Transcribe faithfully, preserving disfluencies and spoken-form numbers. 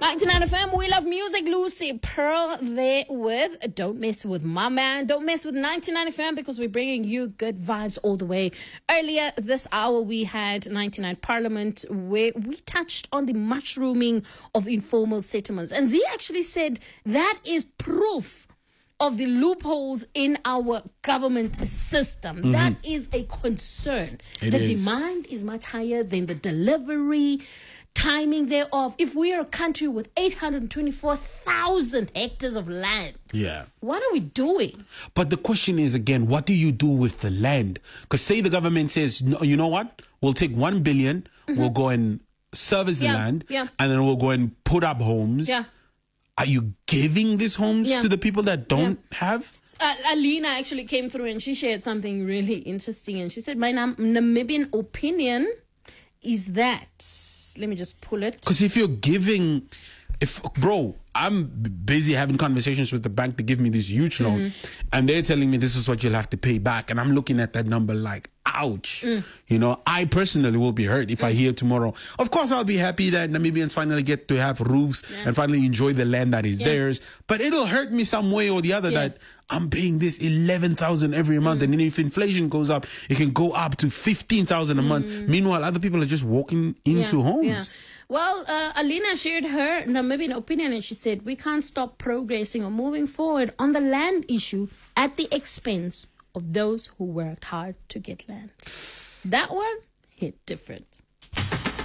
ninety-nine F M, we love music. Lucy Pearl there with Don't Mess With My Man. Don't mess with ninety-nine F M because we're bringing you good vibes all the way. Earlier this hour, we had ninety-nine Parliament where we touched on the mushrooming of informal settlements. And Z actually said that is proof of the loopholes in our government system. Mm-hmm. That is a concern. It the is. demand is much higher than the delivery, timing thereof. If we are a country with eight hundred twenty-four thousand hectares of land, Yeah. what are we doing? But the question is, again, what do you do with the land? Because say the government says, no, you know what? We'll take one billion, mm-hmm. we'll go and service Yeah, the land, yeah. and then we'll go and put up homes. Yeah. Are you giving these homes Yeah. to the people that don't Yeah. have? Uh, Alina actually came through and she shared something really interesting. And she said, my Nam- Namibian opinion is that, let me just pull it. Because if you're giving, if bro, I'm b- busy having conversations with the bank to give me this huge loan, Mm-hmm. and they're telling me this is what you'll have to pay back, and I'm looking at that number like, ouch. Mm. You know, I personally will be hurt if mm. I hear tomorrow. Of course, I'll be happy that Namibians finally get to have roofs Yeah. and finally enjoy the land that is Yeah. theirs. But it'll hurt me some way or the other Yeah. that I'm paying this eleven thousand every month, Mm. and then if inflation goes up, it can go up to fifteen thousand a month. Meanwhile, other people are just walking into Mm. Yeah, homes. yeah. Well, uh, Alina shared her Namibian opinion and she said, we can't stop progressing or moving forward on the land issue at the expense of those who worked hard to get land. That one hit different.